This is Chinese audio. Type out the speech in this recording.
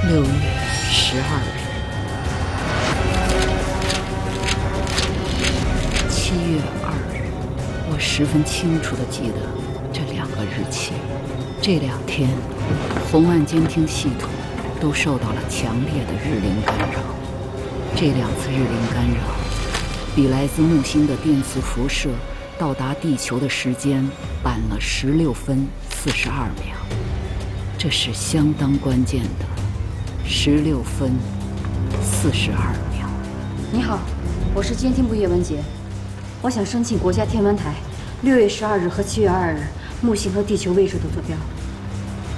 6月12日，7月2日，我十分清楚地记得这2个日期。这2天，红岸监听系统都受到了强烈的日龄干扰。这2次日龄干扰，比来自木星的电磁辐射到达地球的时间晚了16分42秒。这是相当关键的16分42秒。 你好，我是监听部叶文洁，我想申请国家天文台6月12日和7月2日木星和地球位置的坐标。